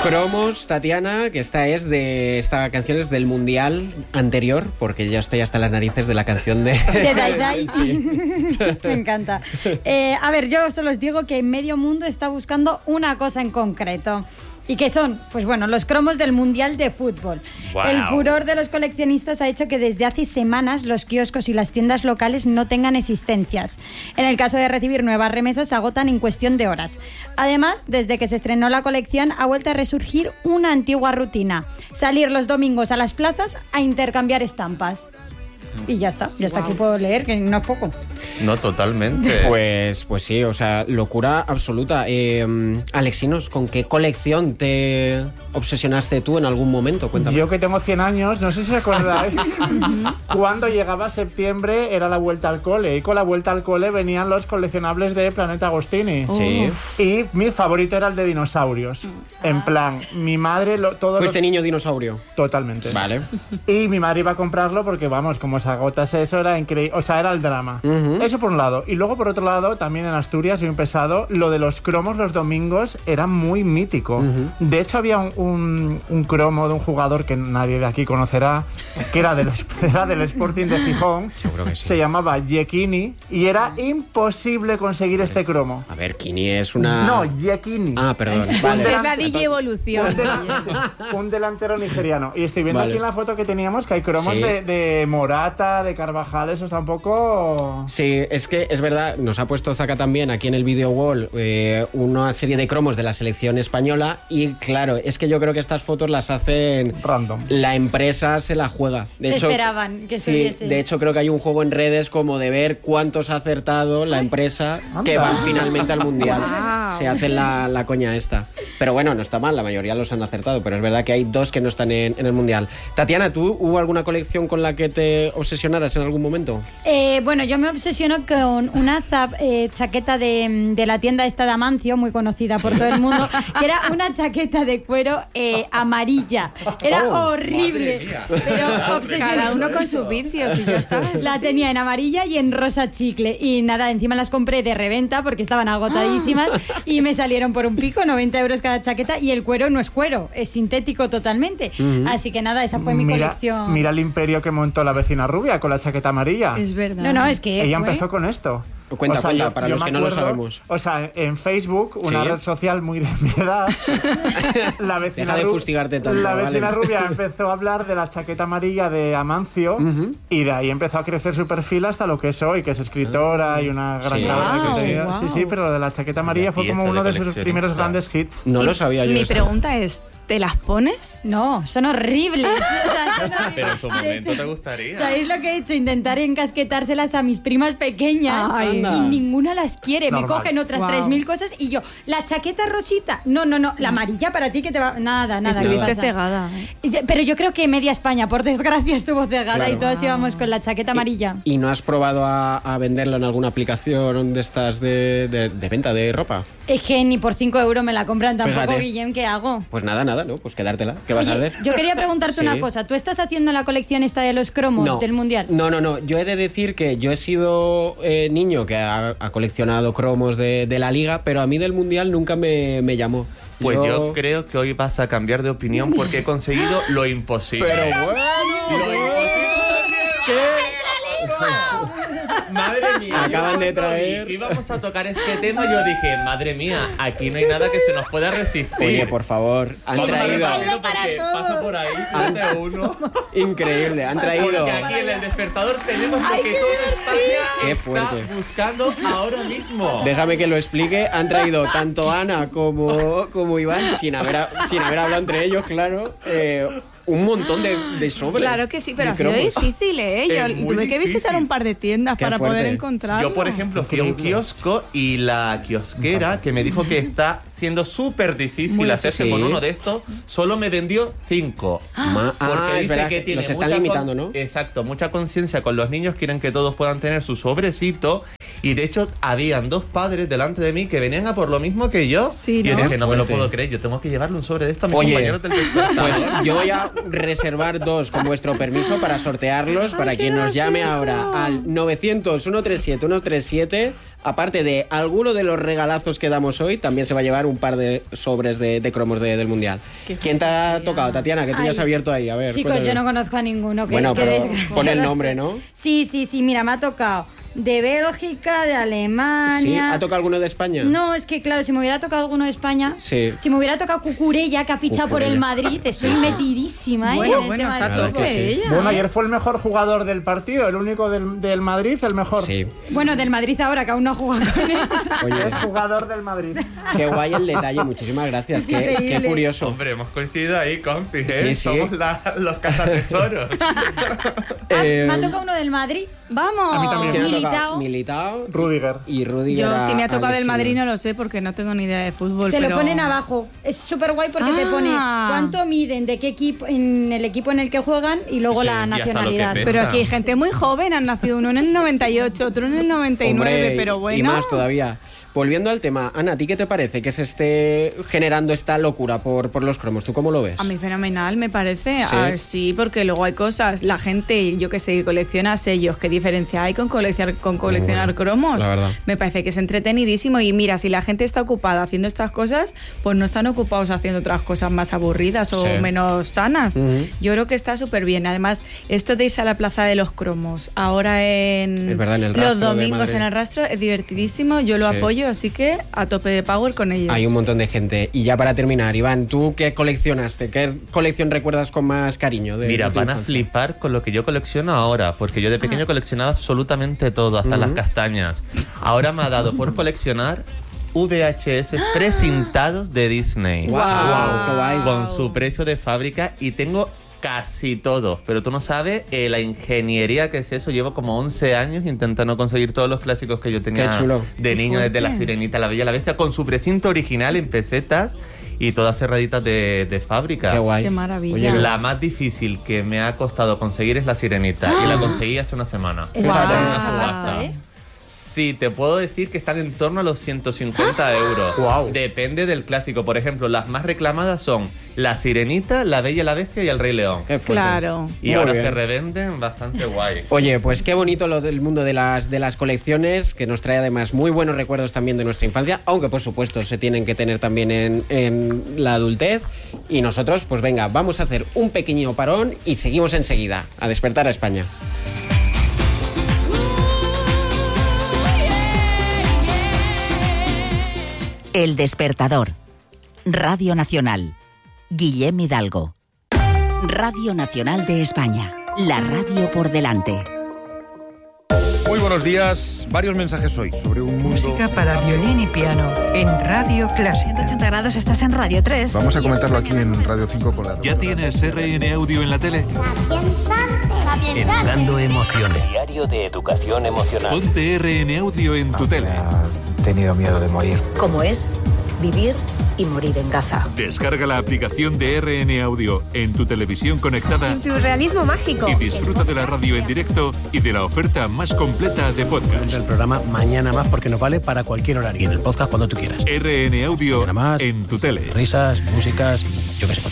Cromos, Tatiana, que esta canción es del mundial anterior, porque ya estoy hasta las narices de la canción de Dai Dai. Sí. Me encanta. A ver, yo solo os digo que medio mundo está buscando una cosa en concreto. ¿Y qué son? Pues bueno, los cromos del Mundial de Fútbol. Wow. El furor de los coleccionistas ha hecho que desde hace semanas los kioscos y las tiendas locales no tengan existencias. En el caso de recibir nuevas remesas, se agotan en cuestión de horas. Además, desde que se estrenó la colección, ha vuelto a resurgir una antigua rutina: salir los domingos a las plazas a intercambiar estampas. Y ya está aquí puedo leer, que no es poco. No, totalmente. Pues sí, o sea, locura absoluta. Alexinos, ¿con qué colección te obsesionaste tú en algún momento? Cuéntame. Yo que tengo 100 años, no sé si os acordáis, cuando llegaba septiembre era la vuelta al cole, y con la vuelta al cole venían los coleccionables de Planeta Agostini. Sí. Y mi favorito era el de dinosaurios. En plan, mi madre... ¿Fuiste niño dinosaurio? Totalmente. Vale. Y mi madre iba a comprarlo porque, vamos, como se agotase eso era increíble. O sea, era el drama. Eso por un lado. Y luego, por otro lado, también en Asturias, soy un pesado, lo de los cromos los domingos era muy mítico. De hecho, había un cromo de un jugador que nadie de aquí conocerá, que era del Sporting de Gijón. Seguro que sí. Se llamaba Yekini y era imposible conseguir este cromo. A ver, Kini es una... No, Yekini. Ah, perdón. Es la DJ Evolución. Un delantero nigeriano. Y estoy viendo Vale. aquí en la foto que teníamos que hay cromos Sí. de Morata, de Carvajal, eso está un poco... Sí, es que es verdad, nos ha puesto Zaka también aquí en el video wall una serie de cromos de la selección española y claro, es que yo creo que estas fotos las hacen... Random. La empresa se la juega. Se esperaban que sí, subiese. de hecho creo que hay un juego en redes como de ver cuántos ha acertado la empresa que van finalmente al Mundial. Wow. Se hacen la coña esta. Pero bueno, no está mal, la mayoría los han acertado, pero es verdad que hay dos que no están en el Mundial. Tatiana, ¿tú hubo alguna colección con la que te obsesionaras en algún momento? Bueno, yo me obsesiono con una chaqueta de la tienda esta de Amancio, muy conocida por todo el mundo, que era una chaqueta de cuero amarilla. Era horrible. Pero obsesionada. Cada uno con sus vicios y ya está. La tenía en amarilla y en rosa chicle. Y nada, encima las compré de reventa porque estaban agotadísimas y me salieron por un pico, 90 euros cada chaqueta, y el cuero no es cuero, es sintético totalmente. Así que nada, esa fue mi colección. Mira el imperio que montó la vecina rubia con la chaqueta amarilla. Es verdad. No, es que Ella fue... empezó con esto. Cuenta, para los me que no lo acuerdo, sabemos. O sea, en Facebook, una Sí. red social muy de mi edad, la vecina, Deja de fustigarte tanto, la vecina Alex. rubia empezó a hablar de la chaqueta amarilla de Amancio y de ahí empezó a crecer su perfil hasta lo que es hoy, que es escritora y una gran Sí. carrera de Wow, contenido. wow. Sí, pero lo de la chaqueta amarilla fue pieza como de uno de sus coleccionista. primeros grandes hits. No lo sabía yo Mi esto. pregunta es, ¿te las pones? No, son horribles. O sea, son horribles. Pero en su De momento hecho, te gustaría. ¿sabéis lo que he hecho? Intentar encasquetárselas a mis primas pequeñas. Ay. Y ninguna las quiere. Me Normal. cogen otras Wow. 3.000 cosas y yo, la chaqueta rosita. No, la amarilla para ti que te va... Nada. Estuviste ¿qué pasa? cegada. Pero yo creo que media España, por desgracia, estuvo cegada. Claro. Y todas íbamos con la chaqueta amarilla. ¿Y no has probado a venderlo en alguna aplicación de estas de venta de ropa? Es que ni por 5 euros me la compran tampoco, Fíjate. Guillem, ¿qué hago? Pues nada, ¿no? Pues quedártela. ¿Qué vas a Oye, hacer? yo quería preguntarte Sí. una cosa. ¿Tú estás haciendo la colección esta de los cromos del Mundial? No. Yo he de decir que yo he sido niño que ha coleccionado cromos de la Liga, pero a mí del Mundial nunca me llamó. Pues yo creo que hoy vas a cambiar de opinión porque he conseguido lo imposible. Pero bueno, Lo imposible también. Madre mía, Acaban yo de cuando vi traer- que íbamos a tocar este tema, yo dije, madre mía, aquí no hay nada que se nos pueda resistir. Oye, por favor, han Vamos a traído... repartirlo porque pasa por ahí, más de uno. Increíble, han traído... Porque aquí en el despertador tenemos lo que toda Qué España fuerte. está buscando ahora mismo. Déjame que lo explique. Han traído tanto Ana como Iván, sin haber hablado entre ellos, claro, un montón de sobres. Claro que sí, pero de ha sido cromos. difícil, ¿eh? Es Yo muy tuve que visitar difícil. un par de tiendas Qué para poder fuerte. encontrarlo. Yo, por ejemplo, fui a un Increíble. kiosco y la kiosquera, que me dijo que está siendo súper difícil Muy hacerse difícil. con uno de estos, solo me vendió 5. Porque es dice verdad, que tiene los están mucha limitando, ¿no? Exacto, mucha conciencia con los niños, quieren que todos puedan tener su sobrecito Y de hecho, habían 2 padres delante de mí que venían a por lo mismo que yo. Sí, y yo ¿no? dije, no me lo Fuerte. puedo creer, yo tengo que llevarle un sobre de esto a mis Oye, compañeros del despertador. Pues yo voy a reservar 2 con vuestro permiso para sortearlos, para quien nos llame ahora al 900-137-137. Aparte de alguno de los regalazos que damos hoy, también se va a llevar un par de sobres de cromos del Mundial. ¿Quién te ha tocado, Tatiana? Que tú ya has abierto ahí. A ver, Chicos, cuéntame. yo no conozco a ninguno. Bueno, pero desgraciado. pon el nombre, ¿no? Sí, mira, me ha tocado de Bélgica, de Alemania. ¿Sí? ¿Ha tocado alguno de España? No, es que claro, si me hubiera tocado alguno de España, Sí. si me hubiera tocado Cucurella, que ha fichado por el Cucurella. Madrid, estoy metidísima, Bueno, en el bueno, tema está del Claro fútbol. que sí. ella. Bueno, ayer fue el mejor jugador del partido, el único del Madrid, el mejor. Sí. Bueno, del Madrid ahora, que aún no ha jugado con él. Oye, Es jugador del Madrid. qué guay el detalle. Muchísimas gracias. Es Qué increíble. curioso. Hombre, hemos coincidido ahí, confi, ¿eh? Sí, sí. Somos los cazatesoros. Me ha tocado uno del Madrid. ¡Vamos! A mí también. ¿Quién ha Militao. tocado? Militao. Rudiger. Y Rudiger. Yo, si me ha tocado del Alexis. Madrid, no lo sé porque no tengo ni idea de fútbol. Te pero... lo ponen abajo. Es súper guay porque te pone cuánto miden, de qué equipo, en el equipo en el que juegan y luego Sí, la y hasta lo que nacionalidad. pesa. Pero aquí hay gente muy joven, han nacido uno en el 98, otro en el 99, Hombre, pero bueno. y más todavía. Volviendo al tema, Ana, ¿a ti qué te parece que se esté generando esta locura por los cromos? ¿Tú cómo lo ves? A mí fenomenal, me parece. ¿Sí? Sí, porque luego hay cosas, la gente, yo que sé, que colecciona sellos, ¿qué diferencia hay con coleccionar cromos? la verdad. Me parece que es entretenidísimo y mira, si la gente está ocupada haciendo estas cosas, pues no están ocupados haciendo otras cosas más aburridas o Sí. menos sanas. Ujú. Yo creo que está súper bien. Además, esto de irse a la Plaza de los Cromos, ahora Es verdad, en el los Rastro de domingos Madrid. en el Rastro, es divertidísimo, yo lo Sí. apoyo, así que a tope de power con ellos. Hay un montón de gente. Y ya para terminar, Iván, ¿tú qué coleccionaste? ¿Qué colección recuerdas con más cariño? Mira, tu van a infancia? flipar con lo que yo colecciono ahora, porque yo de pequeño coleccionaba absolutamente todo, hasta las castañas. Ahora me ha dado por coleccionar VHS precintados de Disney. ¡Guau! ¡Qué guay! Con su precio de fábrica y tengo casi todo, pero tú no sabes la ingeniería que es eso. Llevo como 11 años intentando conseguir todos los clásicos que yo tenía Qué chulo. de niño, desde La Sirenita, La Bella y la Bestia, con su precinto original en pesetas y todas cerraditas de fábrica. ¡Qué guay! Qué maravilla. Oye, La más difícil que me ha costado conseguir es La Sirenita y la conseguí hace una semana. Es Guau. bastante En una una subasta. pasta, ¿eh? Sí, te puedo decir que están en torno a los 150 euros. Guau. Depende del clásico. Por ejemplo, las más reclamadas son La Sirenita, La Bella y la Bestia y El Rey León. qué fuerte. Claro. Y Muy ahora bien. se revenden bastante guay. Oye, pues qué bonito lo del mundo de las colecciones, que nos trae además muy buenos recuerdos también de nuestra infancia, aunque por supuesto se tienen que tener también en la adultez. Y nosotros, pues venga, vamos a hacer un pequeño parón y seguimos enseguida a despertar a España. El Despertador. Radio Nacional. Guillem Hidalgo. Radio Nacional de España. La radio por delante. Muy buenos días. Varios mensajes hoy sobre un mundo... Música para violín y piano en Radio Clásica. 180 grados, estás en Radio 3. Vamos a comentarlo aquí en Radio 5 con la... ¿Ya tienes RN Audio en la tele? Educando emociones. Diario de Educación Emocional. Ponte RN Audio en tu tele. He tenido miedo de morir. ¿Cómo es vivir y morir en Gaza? Descarga la aplicación de RN Audio en tu televisión conectada Surrealismo mágico. y disfruta de la radio en directo y de la oferta más completa de podcast. El programa Mañana Más porque nos vale para cualquier horario. Y en el podcast cuando tú quieras. RN Audio Mañana Más, en tu tele. Risas, músicas, yo qué sé.